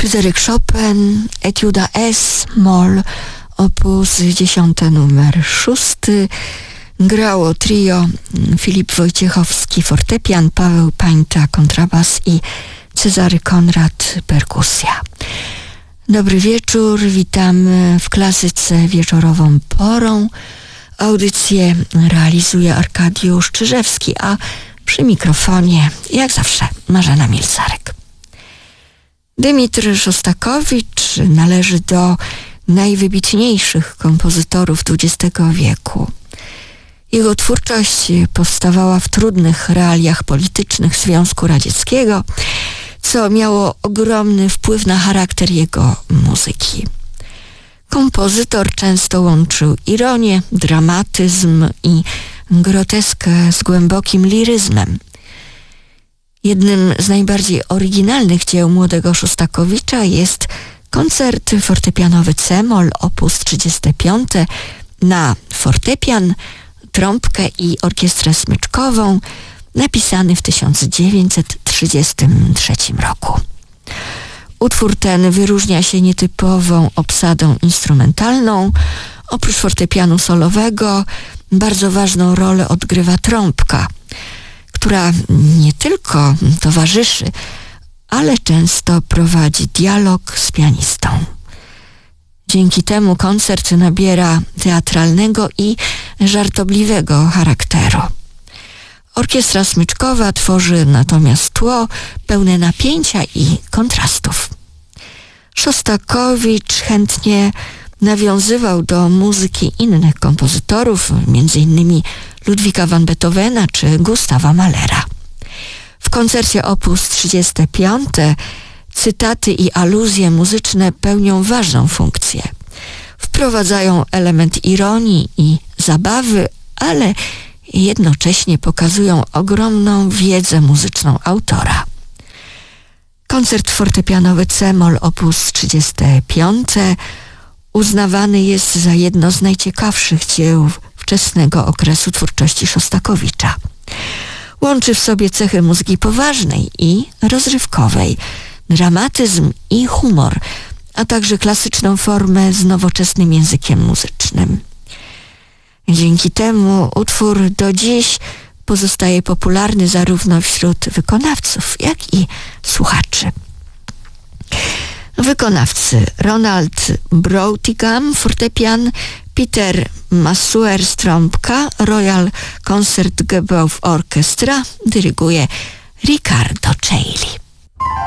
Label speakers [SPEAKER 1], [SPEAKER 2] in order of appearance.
[SPEAKER 1] Fryderyk Chopin, Etiuda S-moll, opus 10 numer 6. Grało trio Filip Wojciechowski fortepian, Paweł Pańta kontrabas i Cezary Konrad perkusja. Dobry wieczór, witamy w klasyce wieczorową porą. Audycję realizuje Arkadiusz Czyżewski, a przy mikrofonie, jak zawsze, Marzena Mielcarek. Dmytr Szostakowicz należy do najwybitniejszych kompozytorów XX wieku. Jego twórczość powstawała w trudnych realiach politycznych Związku Radzieckiego, co miało ogromny wpływ na charakter jego muzyki. Kompozytor często łączył ironię, dramatyzm i groteskę z głębokim liryzmem. Jednym z najbardziej oryginalnych dzieł młodego Szostakowicza jest koncert fortepianowy C-moll opus 35 na fortepian, trąbkę i orkiestrę smyczkową, napisany w 1933 roku. Utwór ten wyróżnia się nietypową obsadą instrumentalną. Oprócz fortepianu solowego bardzo ważną rolę odgrywa trąbka, która nie tylko towarzyszy, ale często prowadzi dialog z pianistą. Dzięki temu koncert nabiera teatralnego i żartobliwego charakteru. Orkiestra smyczkowa tworzy natomiast tło pełne napięcia i kontrastów. Szostakowicz chętnie nawiązywał do muzyki innych kompozytorów, m.in. Ludwika van Beethovena czy Gustawa Mahlera. W koncercie opus 35 cytaty i aluzje muzyczne pełnią ważną funkcję. Wprowadzają element ironii i zabawy, ale jednocześnie pokazują ogromną wiedzę muzyczną autora. Koncert fortepianowy C-moll opus 35 uznawany jest za jedno z najciekawszych dzieł wczesnego okresu twórczości Szostakowicza. Łączy w sobie cechy muzyki poważnej i rozrywkowej, dramatyzm i humor, a także klasyczną formę z nowoczesnym językiem muzycznym. Dzięki temu utwór do dziś pozostaje popularny zarówno wśród wykonawców, jak i słuchaczy. Wykonawcy: Ronald Broughtigam fortepian, Peter Massuer trąbka, Royal Concertgebouw Orchestra, dyryguje Riccardo Chailly.